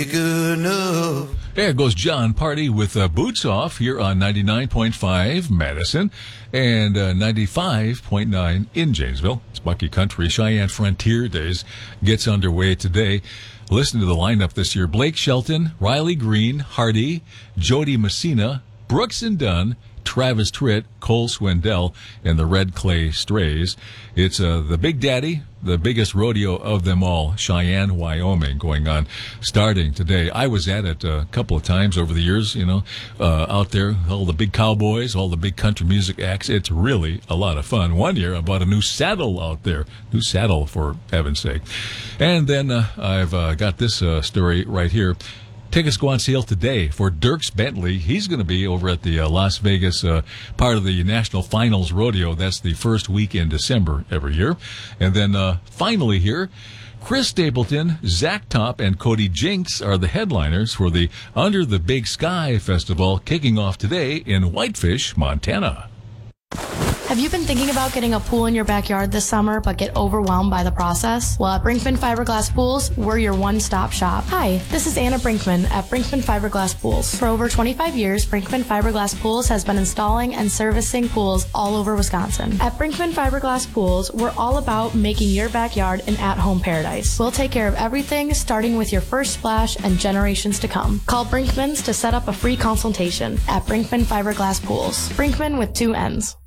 Good enough. There goes John Party with Boots Off here on 99.5 Madison and 95.9 in Janesville. It's Bucky Country. Cheyenne Frontier Days gets underway today. Listen to the lineup this year. Blake Shelton, Riley Green, Hardy, Jody Messina, Brooks and Dunn, Travis Tritt, Cole Swindell, and the Red Clay Strays. It's the Big Daddy, the biggest rodeo of them all, Cheyenne, Wyoming, going on starting today. I was at it a couple of times over the years, out there, all the big cowboys, all the big country music acts. It's really a lot of fun. One year I bought a new saddle out there. New saddle, for heaven's sake. And then I've got this story right here. Tickets go on sale today for Dierks Bentley. He's going to be over at the Las Vegas part of the National Finals Rodeo. That's the first week in December every year. And then finally here, Chris Stapleton, Zach Top, and Cody Jinks are the headliners for the Under the Big Sky Festival kicking off today in Whitefish, Montana. Have you been thinking about getting a pool in your backyard this summer but get overwhelmed by the process? Well, at Brinkman Fiberglass Pools, we're your one-stop shop. Hi, this is Anna Brinkman at Brinkman Fiberglass Pools. For over 25 years, Brinkman Fiberglass Pools has been installing and servicing pools all over Wisconsin. At Brinkman Fiberglass Pools, we're all about making your backyard an at-home paradise. We'll take care of everything, starting with your first splash and generations to come. Call Brinkman's to set up a free consultation at Brinkman Fiberglass Pools. Brinkman with 2 N's.